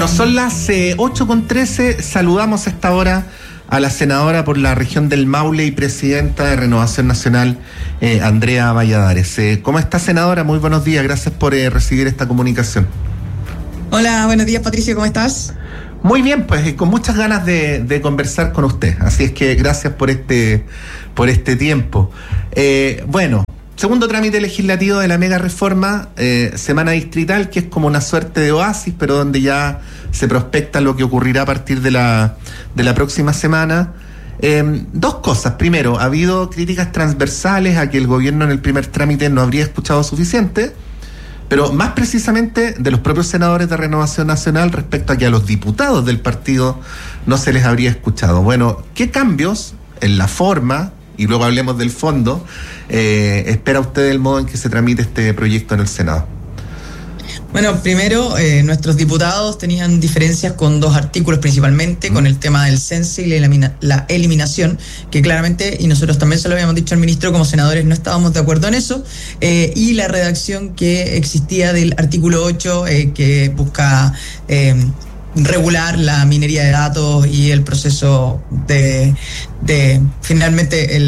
Bueno, son las 8:13. Saludamos a esta hora a la senadora por la región del Maule y presidenta de Renovación Nacional, Andrea Valladares. ¿Cómo está, senadora? Muy buenos días. Gracias por recibir esta comunicación. Hola, buenos días, Patricio. ¿Cómo estás? Muy bien, pues con muchas ganas de conversar con usted. Así es que gracias por este tiempo. Bueno, segundo trámite legislativo de la mega reforma, semana distrital, que es como una suerte de oasis, pero donde ya se prospecta lo que ocurrirá a partir de la próxima semana. Dos cosas. Primero, ha habido críticas transversales a que el gobierno en el primer trámite no habría escuchado suficiente, pero más precisamente de los propios senadores de Renovación Nacional respecto a que a los diputados del partido no se les habría escuchado. Bueno, ¿qué cambios en la forma, y luego hablemos del fondo, espera usted del modo en que se tramite este proyecto en el Senado? Bueno, primero, nuestros diputados tenían diferencias con dos artículos principalmente, con el tema del censo y la eliminación, que claramente, y nosotros también se lo habíamos dicho al ministro, como senadores no estábamos de acuerdo en eso, y la redacción que existía del artículo 8, que busca regular la minería de datos y el proceso de finalmente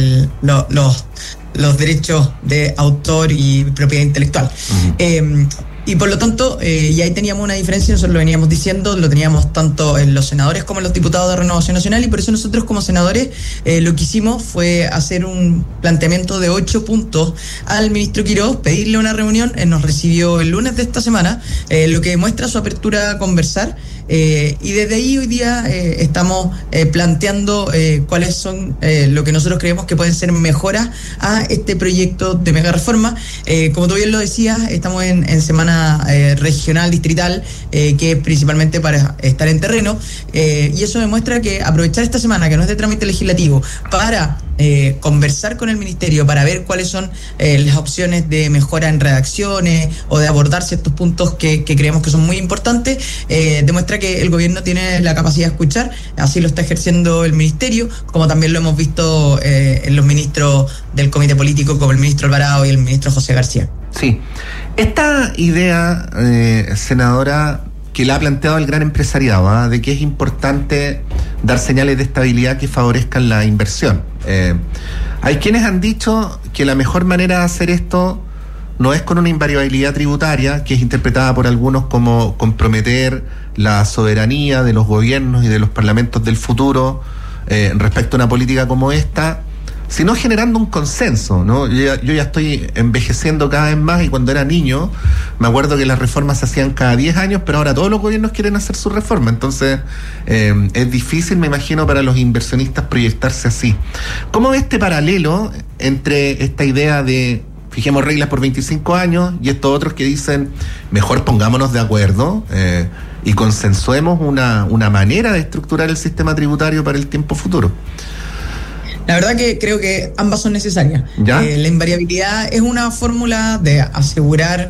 los derechos de autor y propiedad intelectual. Uh-huh. Y por lo tanto, y ahí teníamos una diferencia, nosotros lo veníamos diciendo, lo teníamos tanto en los senadores como en los diputados de Renovación Nacional, y por eso nosotros como senadores lo que hicimos fue hacer un planteamiento de 8 puntos al ministro Quiroz, pedirle una reunión, nos recibió el lunes de esta semana, lo que demuestra su apertura a conversar. Y desde ahí hoy día estamos planteando cuáles son lo que nosotros creemos que pueden ser mejoras a este proyecto de mega reforma. Como tú bien lo decías, estamos en semana regional, distrital, que es principalmente para estar en terreno, y eso demuestra que aprovechar esta semana, que no es de trámite legislativo, para conversar con el ministerio, para ver cuáles son las opciones de mejora en redacciones o de abordar ciertos puntos que creemos que son muy importantes, demuestra que el gobierno tiene la capacidad de escuchar. Así lo está ejerciendo el ministerio, como también lo hemos visto en los ministros del comité político, como el ministro Alvarado y el ministro José García. Sí, esta idea, senadora, que la ha planteado el gran empresariado, de que es importante dar señales de estabilidad que favorezcan la inversión. Hay quienes han dicho que la mejor manera de hacer esto no es con una invariabilidad tributaria, que es interpretada por algunos como comprometer la soberanía de los gobiernos y de los parlamentos del futuro respecto a una política como esta, sino generando un consenso, ¿no? Yo ya estoy envejeciendo cada vez más, y cuando era niño me acuerdo que las reformas se hacían cada 10 años, pero ahora todos los gobiernos quieren hacer su reforma. Entonces es difícil, me imagino, para los inversionistas proyectarse así. ¿Cómo ve este paralelo entre esta idea de fijemos reglas por 25 años y estos otros que dicen mejor pongámonos de acuerdo y consensuemos una manera de estructurar el sistema tributario para el tiempo futuro? La verdad que creo que ambas son necesarias. La invariabilidad es una fórmula de asegurar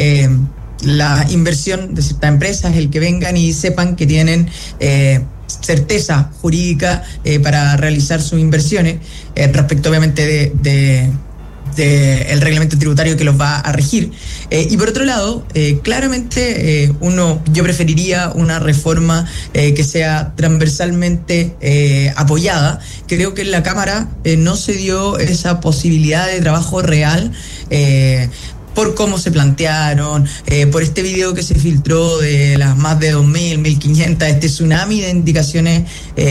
la inversión de ciertas empresas, el que vengan y sepan que tienen certeza jurídica para realizar sus inversiones, respecto obviamente de el reglamento tributario que los va a regir. Y por otro lado, claramente yo preferiría una reforma que sea transversalmente apoyada. Creo que en la Cámara no se dio esa posibilidad de trabajo real, por cómo se plantearon, por este video que se filtró de las más de 2.000, 1.500, este tsunami de indicaciones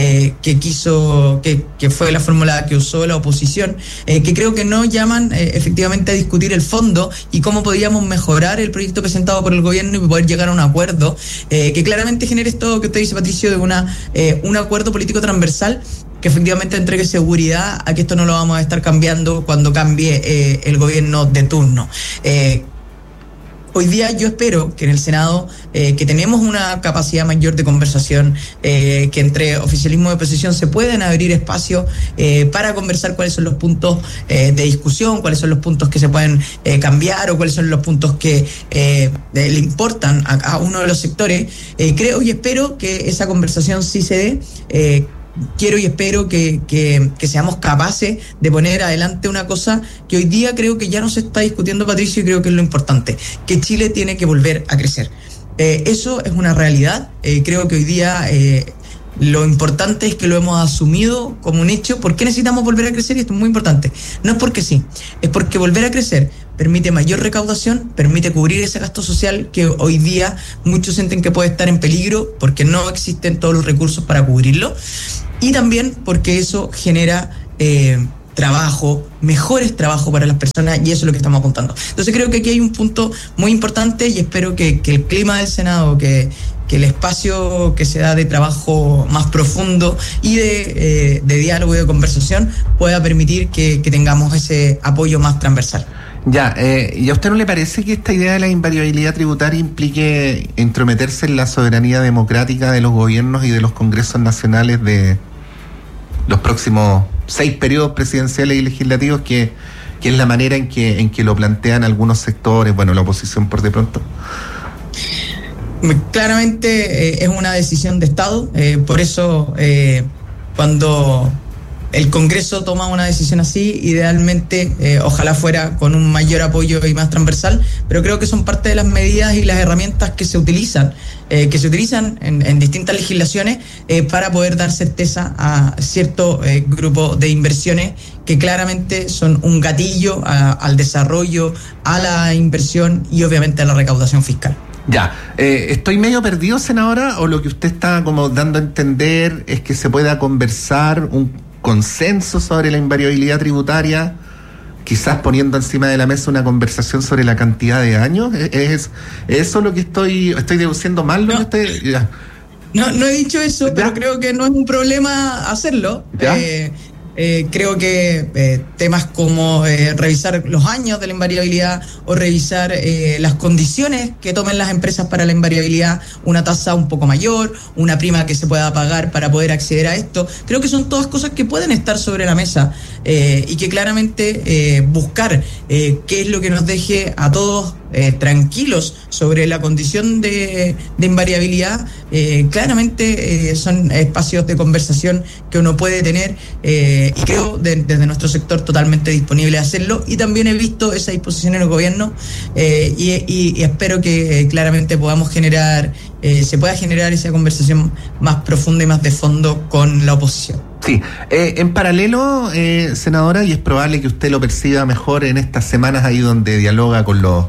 que fue la fórmula que usó la oposición, que creo que no llaman efectivamente a discutir el fondo y cómo podíamos mejorar el proyecto presentado por el gobierno y poder llegar a un acuerdo que claramente genere esto que usted dice, Patricio, de un acuerdo político transversal que efectivamente entregue seguridad a que esto no lo vamos a estar cambiando cuando cambie el gobierno de turno. Hoy día yo espero que en el Senado, que tenemos una capacidad mayor de conversación, que entre oficialismo y oposición se pueden abrir espacios para conversar cuáles son los puntos de discusión, cuáles son los puntos que se pueden cambiar o cuáles son los puntos que le importan a uno de los sectores. Creo y espero que esa conversación sí se dé. Quiero y espero que seamos capaces de poner adelante una cosa que hoy día creo que ya no se está discutiendo, Patricio, y creo que es lo importante, que Chile tiene que volver a crecer. Eso es una realidad. Creo que hoy día lo importante es que lo hemos asumido como un hecho. ¿Por qué necesitamos volver a crecer? Y esto es muy importante. No es porque sí, es porque volver a crecer permite mayor recaudación, permite cubrir ese gasto social que hoy día muchos sienten que puede estar en peligro porque no existen todos los recursos para cubrirlo, y también porque eso genera trabajo, mejores trabajos para las personas, y eso es lo que estamos apuntando. Entonces creo que aquí hay un punto muy importante, y espero que el clima del Senado, que el espacio que se da de trabajo más profundo y de diálogo y de conversación pueda permitir que tengamos ese apoyo más transversal. Ya, ¿y a usted no le parece que esta idea de la invariabilidad tributaria implique entrometerse en la soberanía democrática de los gobiernos y de los congresos nacionales de los próximos 6 periodos presidenciales y legislativos, que es la manera en que lo plantean algunos sectores, bueno, la oposición por de pronto? Claramente es una decisión de Estado, por eso cuando el Congreso toma una decisión así, idealmente ojalá fuera con un mayor apoyo y más transversal, pero creo que son parte de las medidas y las herramientas que se utilizan en distintas legislaciones para poder dar certeza a cierto grupo de inversiones que claramente son un gatillo al desarrollo, a la inversión y obviamente a la recaudación fiscal. Ya, ¿estoy medio perdido, senadora? ¿O lo que usted está como dando a entender es que se pueda conversar un consenso sobre la invariabilidad tributaria, quizás poniendo encima de la mesa una conversación sobre la cantidad de años? ¿Es eso lo que estoy deduciendo mal? No, no he dicho eso, ¿ya? Pero creo que no es un problema hacerlo. Creo que temas como revisar los años de la invariabilidad o revisar las condiciones que tomen las empresas para la invariabilidad, una tasa un poco mayor, una prima que se pueda pagar para poder acceder a esto, creo que son todas cosas que pueden estar sobre la mesa y que claramente buscar qué es lo que nos deje a todos tranquilos sobre la condición de invariabilidad, claramente son espacios de conversación que uno puede tener y creo desde nuestro sector totalmente disponible a hacerlo, y también he visto esa disposición en el gobierno y espero que claramente podamos se pueda generar esa conversación más profunda y más de fondo con la oposición. Sí, en paralelo, senadora, y es probable que usted lo perciba mejor en estas semanas ahí donde dialoga con los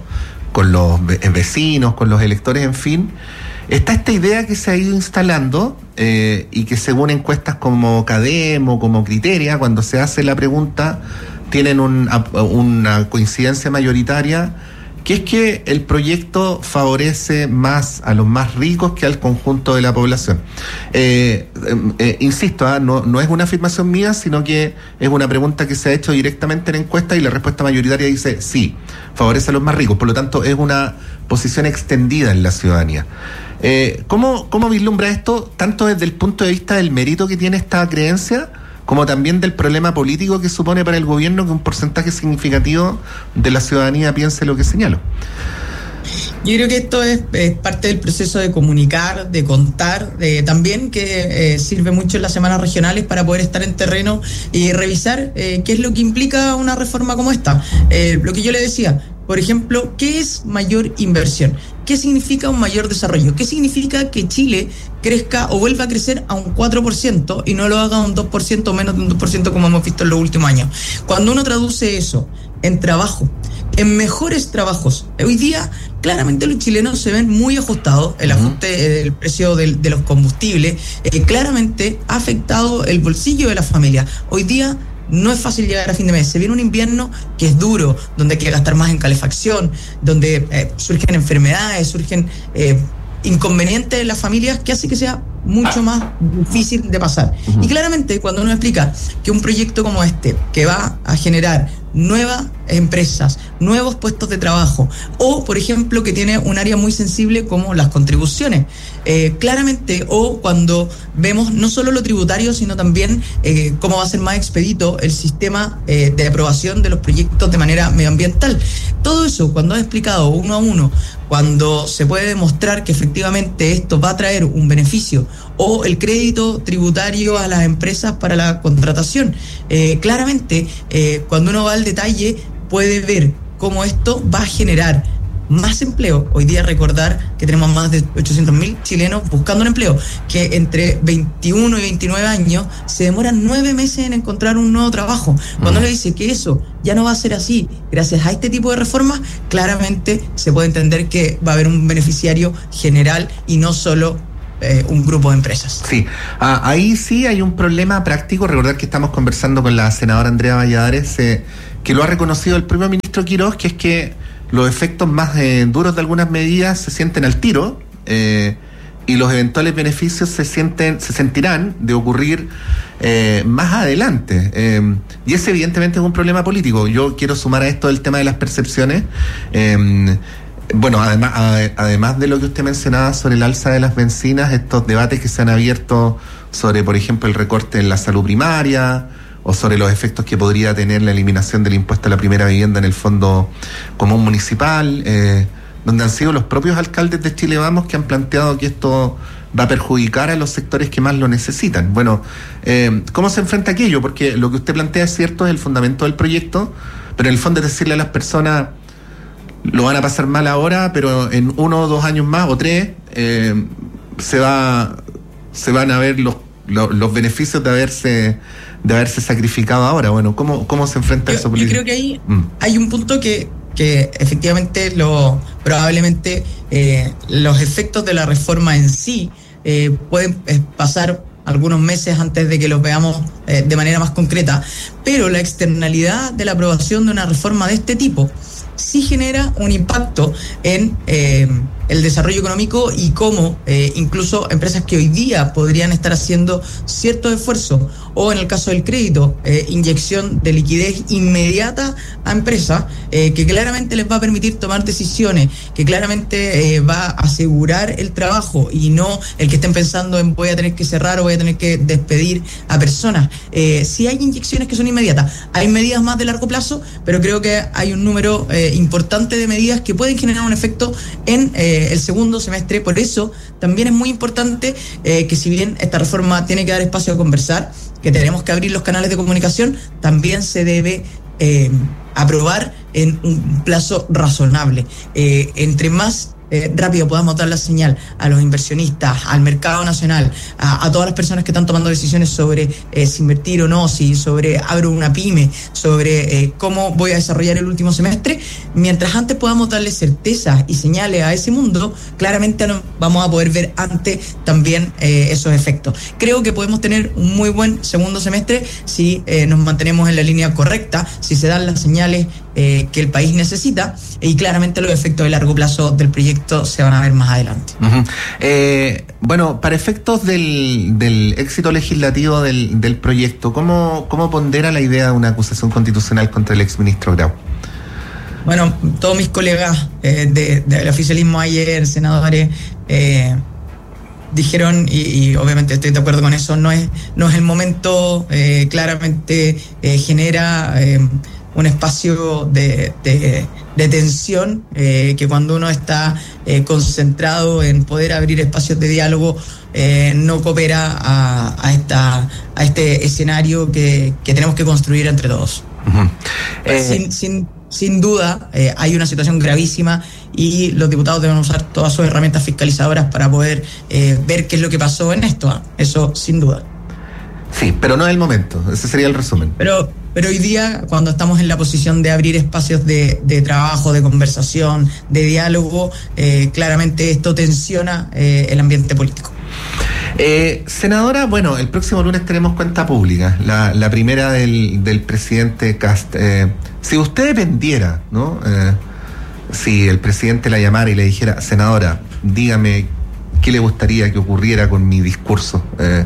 vecinos, con los electores, en fin, está esta idea que se ha ido instalando y que según encuestas como CADEM o como Criteria, cuando se hace la pregunta, tienen una coincidencia mayoritaria, que es que el proyecto favorece más a los más ricos que al conjunto de la población. Insisto, no es una afirmación mía, sino que es una pregunta que se ha hecho directamente en encuesta y la respuesta mayoritaria dice sí, favorece a los más ricos. Por lo tanto, es una posición extendida en la ciudadanía. ¿Cómo vislumbra esto, tanto desde el punto de vista del mérito que tiene esta creencia, como también del problema político que supone para el gobierno que un porcentaje significativo de la ciudadanía piense lo que señalo? Yo creo que esto es parte del proceso de comunicar, de contar, también que sirve mucho en las semanas regionales para poder estar en terreno y revisar qué es lo que implica una reforma como esta. Lo que yo le decía, por ejemplo, ¿qué es mayor inversión? ¿Qué significa un mayor desarrollo? ¿Qué significa que Chile crezca o vuelva a crecer a un 4% y no lo haga a un 2% o menos de un 2% como hemos visto en los últimos años? Cuando uno traduce eso en trabajo, en mejores trabajos, hoy día claramente los chilenos se ven muy ajustados. El ajuste del precio de los combustibles claramente ha afectado el bolsillo de la familia. Hoy día no es fácil llegar a fin de mes. Se viene un invierno que es duro, donde hay que gastar más en calefacción, donde surgen enfermedades, surgen inconvenientes en las familias que hace que sea mucho más difícil de pasar. Y claramente cuando uno explica que un proyecto como este, que va a generar nuevas empresas, nuevos puestos de trabajo, o por ejemplo que tiene un área muy sensible como las contribuciones, claramente, o cuando vemos no solo lo tributario, sino también cómo va a ser más expedito el sistema de aprobación de los proyectos de manera medioambiental. Todo eso, cuando es explicado uno a uno, cuando se puede demostrar que efectivamente esto va a traer un beneficio, o el crédito tributario a las empresas para la contratación, claramente cuando uno va al detalle puede ver cómo esto va a generar más empleo. Hoy día recordar que tenemos más de 800.000 chilenos buscando un empleo, que entre 21 y 29 años se demoran 9 meses en encontrar un nuevo trabajo. Cuando le dice que eso ya no va a ser así, gracias a este tipo de reformas, claramente se puede entender que va a haber un beneficiario general y no solo un grupo de empresas. Sí, ahí sí hay un problema práctico. Recordar que estamos conversando con la senadora Andrea Valladares, que lo ha reconocido el propio ministro Quirós, que es que los efectos más duros de algunas medidas se sienten al tiro, y los eventuales beneficios se sentirán de ocurrir más adelante. Y ese evidentemente es un problema político. Yo quiero sumar a esto el tema de las percepciones. Bueno, además de lo que usted mencionaba sobre el alza de las bencinas, estos debates que se han abierto sobre, por ejemplo, el recorte en la salud primaria, o sobre los efectos que podría tener la eliminación del impuesto a la primera vivienda en el Fondo Común Municipal, donde han sido los propios alcaldes de Chile Vamos que han planteado que esto va a perjudicar a los sectores que más lo necesitan. Bueno, ¿cómo se enfrenta aquello? Porque lo que usted plantea es cierto, es el fundamento del proyecto, pero en el fondo es decirle a las personas: lo van a pasar mal ahora, pero en 1 o 2 años más, o 3, se van a ver los beneficios de haberse sacrificado ahora. Bueno, ¿cómo se enfrenta eso político? Yo creo que ahí hay un punto que efectivamente probablemente los efectos de la reforma en sí pueden pasar algunos meses antes de que los veamos de manera más concreta, pero la externalidad de la aprobación de una reforma de este tipo sí genera un impacto en el desarrollo económico y cómo incluso empresas que hoy día podrían estar haciendo ciertos esfuerzos, o en el caso del crédito, inyección de liquidez inmediata a empresas, que claramente les va a permitir tomar decisiones, que claramente va a asegurar el trabajo y no el que estén pensando en voy a tener que cerrar o voy a tener que despedir a personas. Sí hay inyecciones que son inmediatas, hay medidas más de largo plazo, pero creo que hay un número importante de medidas que pueden generar un efecto en el segundo semestre. Por eso también es muy importante que, si bien esta reforma tiene que dar espacio a conversar, que tenemos que abrir los canales de comunicación, también se debe aprobar en un plazo razonable. Entre más rápido podamos dar la señal a los inversionistas, al mercado nacional, a todas las personas que están tomando decisiones sobre si invertir o no, si sobre abro una pyme, sobre cómo voy a desarrollar el último semestre, mientras antes podamos darle certezas y señales a ese mundo, claramente vamos a poder ver antes también esos efectos. Creo que podemos tener un muy buen segundo semestre si nos mantenemos en la línea correcta, si se dan las señales que el país necesita, y claramente los efectos de largo plazo del proyecto se van a ver más adelante. Bueno, para efectos del éxito legislativo del proyecto, ¿cómo pondera la idea de una acusación constitucional contra el exministro Grau? Bueno, todos mis colegas del oficialismo ayer, senadores, dijeron, y obviamente estoy de acuerdo con eso, no es el momento. Claramente genera un espacio de tensión, que cuando uno está concentrado en poder abrir espacios de diálogo, no coopera a este escenario que tenemos que construir entre todos. Sin duda, hay una situación gravísima y los diputados deben usar todas sus herramientas fiscalizadoras para poder ver qué es lo que pasó en esto. Eso sin duda. Sí, pero no es el momento. Ese sería el resumen. Pero hoy día, cuando estamos en la posición de abrir espacios de trabajo, de conversación, de diálogo, claramente esto tensiona el ambiente político. Senadora, bueno, el próximo lunes tenemos cuenta pública, la primera del presidente Kast. Si usted dependiera, ¿no? Si el presidente la llamara y le dijera: senadora, dígame qué le gustaría que ocurriera con mi discurso,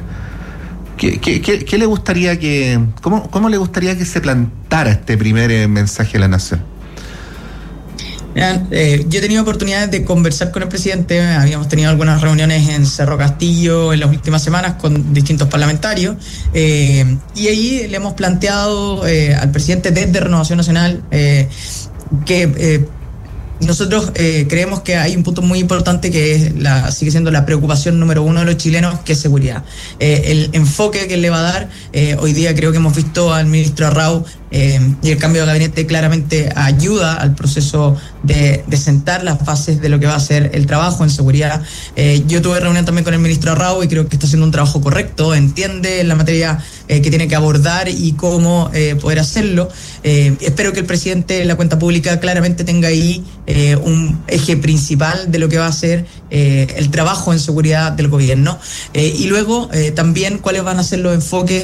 ¿qué le gustaría cómo le gustaría que se plantara este primer mensaje a la nación? Yo he tenido oportunidades de conversar con el presidente. Habíamos tenido algunas reuniones en Cerro Castillo en las últimas semanas con distintos parlamentarios, y ahí le hemos planteado al presidente desde Renovación Nacional que nosotros creemos que hay un punto muy importante que es sigue siendo la preocupación número uno de los chilenos, que es seguridad. El enfoque que le va a dar, hoy día creo que hemos visto al ministro Arrau y el cambio de gabinete claramente ayuda al proceso de sentar las bases de lo que va a ser el trabajo en seguridad. Yo tuve reunión también con el ministro Arrau y creo que está haciendo un trabajo correcto, entiende la materia que tiene que abordar y cómo poder hacerlo. Espero que el presidente de la cuenta pública claramente tenga ahí un eje principal de lo que va a ser el trabajo en seguridad del gobierno, y luego también cuáles van a ser los enfoques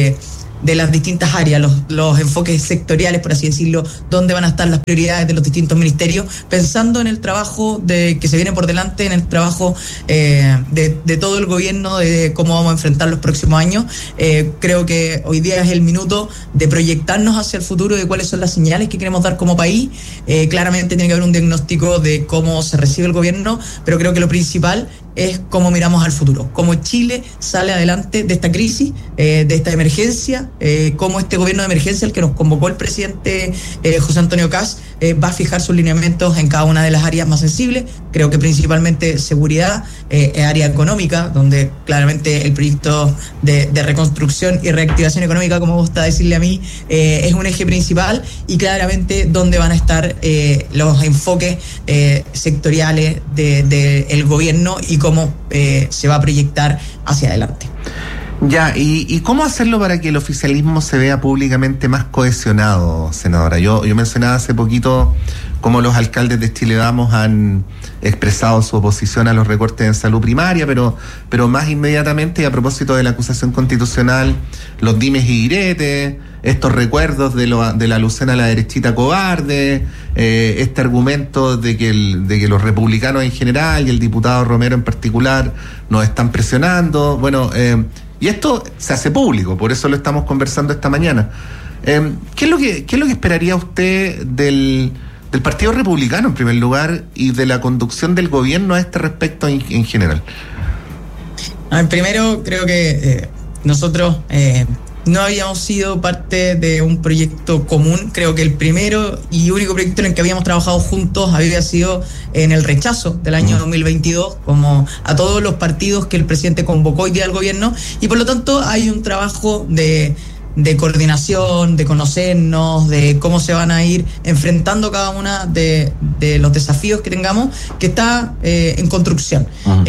de las distintas áreas, los enfoques sectoriales, por así decirlo, dónde van a estar las prioridades de los distintos ministerios, pensando en el trabajo que se viene por delante, en el trabajo de todo el gobierno, de cómo vamos a enfrentar los próximos años. Creo que hoy día es el minuto de proyectarnos hacia el futuro, de cuáles son las señales que queremos dar como país. Claramente tiene que haber un diagnóstico de cómo se recibe el gobierno, pero creo que lo principal es cómo miramos al futuro, cómo Chile sale adelante de esta crisis, de esta emergencia, cómo este gobierno de emergencia, al que nos convocó el presidente José Antonio Kast, va a fijar sus lineamientos en cada una de las áreas más sensibles. Creo que principalmente seguridad, área económica, donde claramente el proyecto de reconstrucción y reactivación económica, como gusta decirle a mí, es un eje principal, y claramente donde van a estar los enfoques sectoriales del gobierno y cómo se va a proyectar hacia adelante. Ya, ¿y cómo hacerlo para que el oficialismo se vea públicamente más cohesionado, senadora? Yo mencionaba hace poquito cómo los alcaldes de Chile Vamos han expresado su oposición a los recortes en salud primaria, pero más inmediatamente, a propósito de la acusación constitucional, los dimes y diretes, estos recuerdos de la alusión a la derechita cobarde, este argumento de que los republicanos en general y el diputado Romero en particular nos están presionando. Bueno, y esto se hace público, por eso lo estamos conversando esta mañana. ¿Qué es lo que esperaría usted del Partido Republicano, en primer lugar, y de la conducción del gobierno a este respecto en general? Primero, creo que nosotros no habíamos sido parte de un proyecto común. Creo que el primero y único proyecto en el que habíamos trabajado juntos había sido en el rechazo del año 2022, como a todos los partidos que el presidente convocó hoy día al gobierno, y por lo tanto hay un trabajo de coordinación, de conocernos, de cómo se van a ir enfrentando cada una de los desafíos que tengamos, que está en construcción.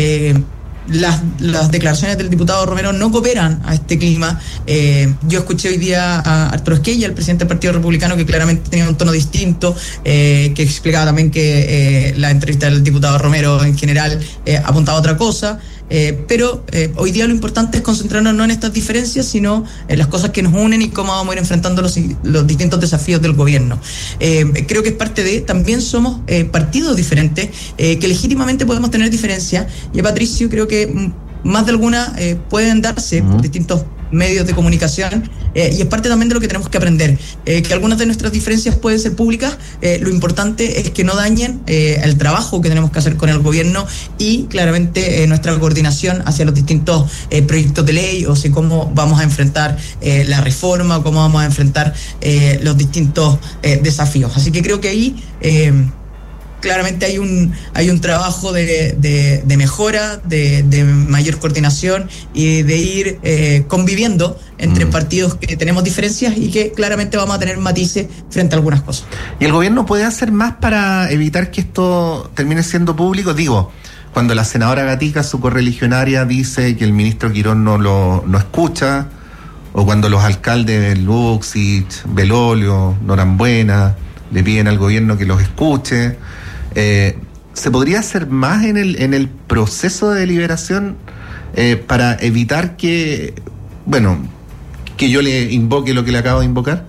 Las declaraciones del diputado Romero no cooperan a este clima. Yo escuché hoy día a Arturo Esquella, el presidente del Partido Republicano, que claramente tenía un tono distinto, que explicaba también que la entrevista del diputado Romero en general apuntaba a otra cosa. Pero hoy día lo importante es concentrarnos no en estas diferencias, sino en las cosas que nos unen y cómo vamos a ir enfrentando los distintos desafíos del gobierno. Creo que es parte de, también somos partidos diferentes, que legítimamente podemos tener diferencias, y Patricio, creo que más de alguna pueden darse por distintos medios de comunicación, y es parte también de lo que tenemos que aprender, que algunas de nuestras diferencias pueden ser públicas. Lo importante es que no dañen el trabajo que tenemos que hacer con el gobierno, y claramente nuestra coordinación hacia los distintos proyectos de ley, o sea, cómo vamos a enfrentar la reforma, o cómo vamos a enfrentar los distintos desafíos. Así que creo que ahí claramente hay un trabajo de mejora, de mayor coordinación, y de ir conviviendo entre partidos que tenemos diferencias y que claramente vamos a tener matices frente a algunas cosas. ¿Y el gobierno puede hacer más para evitar que esto termine siendo público? Digo, cuando la senadora Gatica, su correligionaria, dice que el ministro Quirón no escucha, o cuando los alcaldes Luxich, Belolio, Norambuena le piden al gobierno que los escuche, ¿se podría hacer más en el proceso de deliberación para evitar que yo le invoque lo que le acabo de invocar?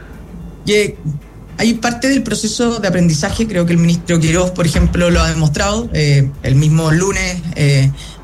Hay parte del proceso de aprendizaje. Creo que el ministro Quirós, por ejemplo, lo ha demostrado. El mismo lunes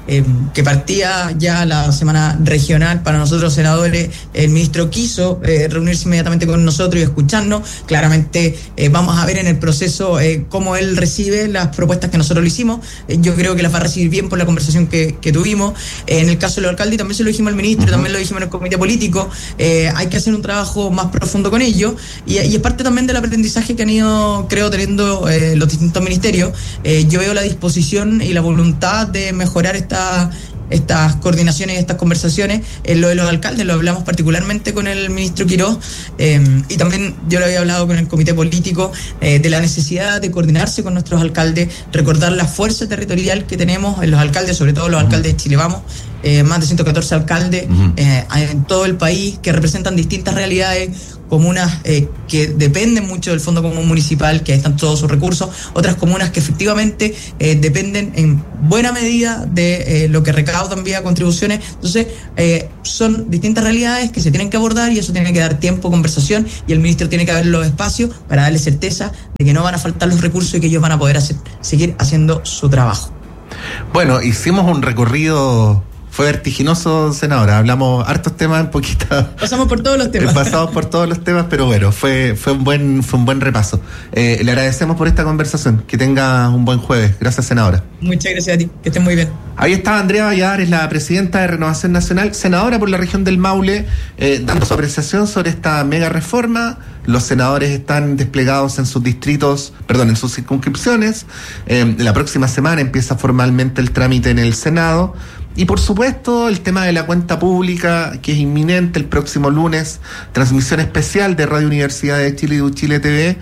que partía ya la semana regional. Para nosotros, senadores, el ministro quiso reunirse inmediatamente con nosotros y escucharnos. Claramente vamos a ver en el proceso cómo él recibe las propuestas que nosotros le hicimos. Yo creo que las va a recibir bien por la conversación que tuvimos. En el caso de los alcaldes, también se lo dijimos al ministro, también lo dijimos en el comité político. Hay que hacer un trabajo más profundo con ellos y es parte también del aprendizaje que han ido, creo, teniendo los distintos ministerios. Yo veo la disposición y la voluntad de mejorar estas coordinaciones y estas conversaciones. Lo de los alcaldes lo hablamos particularmente con el ministro Quirós, y también yo lo había hablado con el comité político, de la necesidad de coordinarse con nuestros alcaldes, recordar la fuerza territorial que tenemos en los alcaldes, sobre todo los alcaldes de Chile Vamos, más de 114 alcaldes en todo el país, que representan distintas realidades, comunas que dependen mucho del Fondo Común Municipal, que ahí están todos sus recursos, otras comunas que efectivamente dependen en buena medida de lo que recaudan vía contribuciones. Entonces, son distintas realidades que se tienen que abordar y eso tiene que dar tiempo, conversación, y el ministro tiene que haber los espacios para darle certeza de que no van a faltar los recursos y que ellos van a poder seguir haciendo su trabajo. Bueno, hicimos un recorrido. Fue vertiginoso, senadora. Hablamos hartos temas en poquita. Pasamos por todos los temas. Pasamos por todos los temas, pero bueno, fue un buen repaso. Le agradecemos por esta conversación. Que tenga un buen jueves. Gracias, senadora. Muchas gracias a ti. Que estés muy bien. Ahí está Andrea Valladares, la presidenta de Renovación Nacional, senadora por la región del Maule, dando su apreciación sobre esta mega reforma. Los senadores están desplegados en sus distritos, en sus circunscripciones. La próxima semana empieza formalmente el trámite en el Senado. Y por supuesto el tema de la cuenta pública, que es inminente el próximo lunes, transmisión especial de Radio Universidad de Chile y de Chile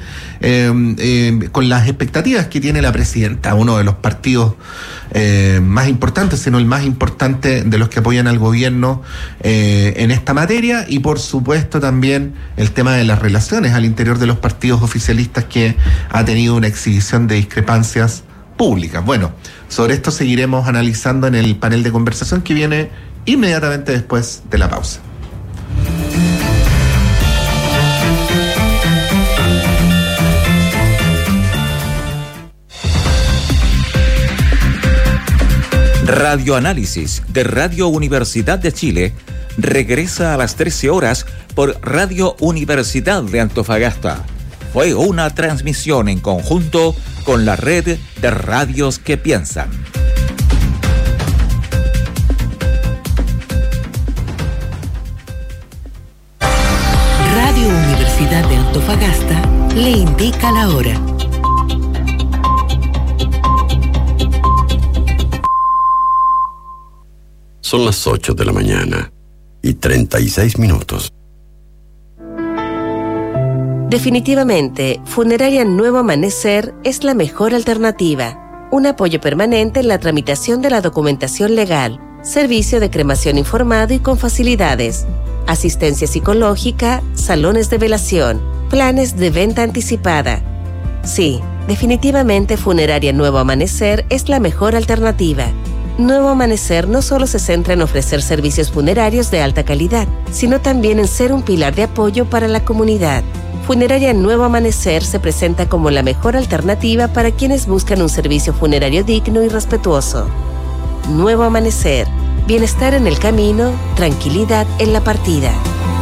TV, con las expectativas que tiene la presidenta, uno de los partidos más importantes, sino el más importante de los que apoyan al gobierno en esta materia, y por supuesto también el tema de las relaciones al interior de los partidos oficialistas, que ha tenido una exhibición de discrepancias públicas. Bueno, sobre esto seguiremos analizando en el panel de conversación que viene inmediatamente después de la pausa. Radioanálisis de Radio Universidad de Chile regresa a las 13 horas por Radio Universidad de Antofagasta. Fue una transmisión en conjunto con la red de radios que piensan. Radio Universidad de Antofagasta le indica la hora. Son las 8 de la mañana y 36 minutos. Definitivamente, Funeraria Nuevo Amanecer es la mejor alternativa. Un apoyo permanente en la tramitación de la documentación legal, servicio de cremación informado y con facilidades, asistencia psicológica, salones de velación, planes de venta anticipada. Sí, definitivamente Funeraria Nuevo Amanecer es la mejor alternativa. Nuevo Amanecer no solo se centra en ofrecer servicios funerarios de alta calidad, sino también en ser un pilar de apoyo para la comunidad. Funeraria Nuevo Amanecer se presenta como la mejor alternativa para quienes buscan un servicio funerario digno y respetuoso. Nuevo Amanecer. Bienestar en el camino, tranquilidad en la partida.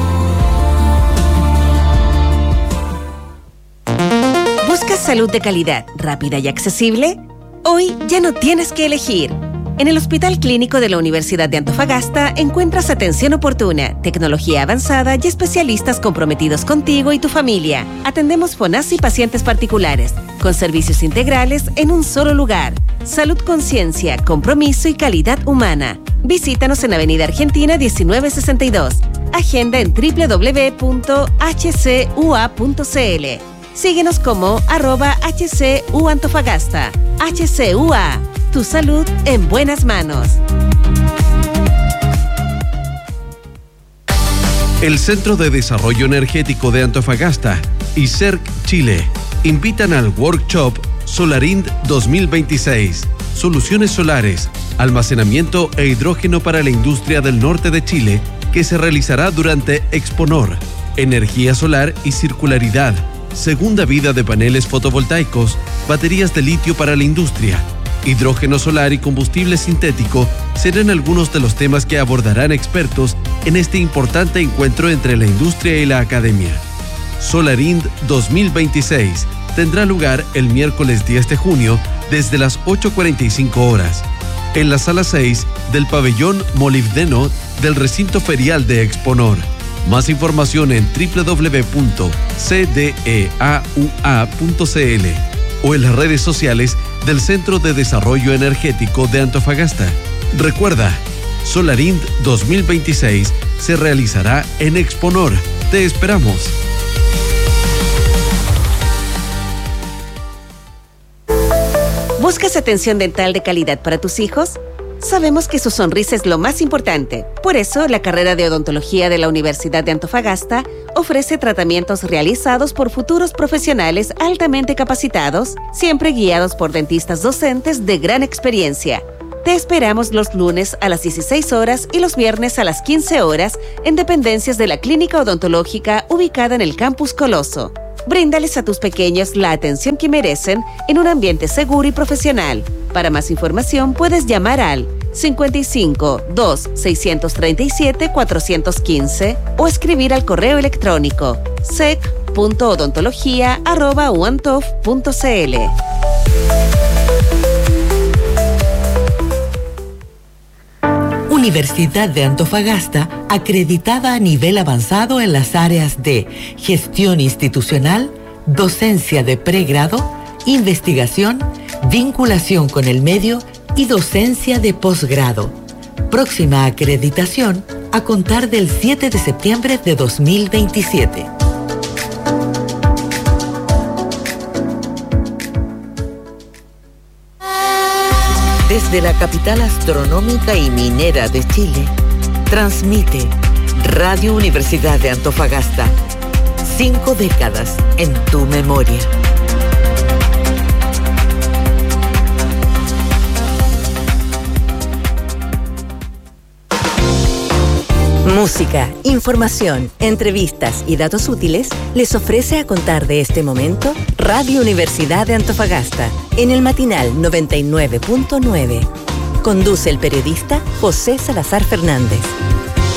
¿Buscas salud de calidad, rápida y accesible? Hoy ya no tienes que elegir. En el Hospital Clínico de la Universidad de Antofagasta encuentras atención oportuna, tecnología avanzada y especialistas comprometidos contigo y tu familia. Atendemos FONAS y pacientes particulares, con servicios integrales en un solo lugar. Salud, conciencia, compromiso y calidad humana. Visítanos en Avenida Argentina 1962. Agenda en www.hcua.cl. Síguenos como @HCUAntofagasta. HCUA. Tu salud en buenas manos. El Centro de Desarrollo Energético de Antofagasta y CERC Chile invitan al workshop Solarind 2026. Soluciones solares, almacenamiento e hidrógeno para la industria del norte de Chile, que se realizará durante Exponor. Energía solar y circularidad, segunda vida de paneles fotovoltaicos, baterías de litio para la industria, hidrógeno solar y combustible sintético serán algunos de los temas que abordarán expertos en este importante encuentro entre la industria y la academia. Solarind 2026 tendrá lugar el miércoles 10 de junio desde las 8:45 horas en la sala 6 del pabellón molibdeno del recinto ferial de Exponor. Más información en www.cdeaua.cl o en las redes sociales del Centro de Desarrollo Energético de Antofagasta. Recuerda, Solarind 2026 se realizará en Exponor. Te esperamos. ¿Buscas atención dental de calidad para tus hijos? Sabemos que su sonrisa es lo más importante. Por eso, la carrera de odontología de la Universidad de Antofagasta ofrece tratamientos realizados por futuros profesionales altamente capacitados, siempre guiados por dentistas docentes de gran experiencia. Te esperamos los lunes a las 16 horas y los viernes a las 15 horas en dependencias de la Clínica Odontológica ubicada en el Campus Coloso. Bríndales a tus pequeños la atención que merecen en un ambiente seguro y profesional. Para más información puedes llamar al 55 2 637 415 o escribir al correo electrónico sec.odontología@uantof.cl. Universidad de Antofagasta, acreditada a nivel avanzado en las áreas de gestión institucional, docencia de pregrado, investigación, vinculación con el medio y docencia de posgrado. Próxima acreditación a contar del 7 de septiembre de 2027. Desde la capital astronómica y minera de Chile, transmite Radio Universidad de Antofagasta. 5 décadas en tu memoria. Música, información, entrevistas y datos útiles les ofrece a contar de este momento Radio Universidad de Antofagasta en el matinal 99.9. Conduce el periodista José Salazar Fernández.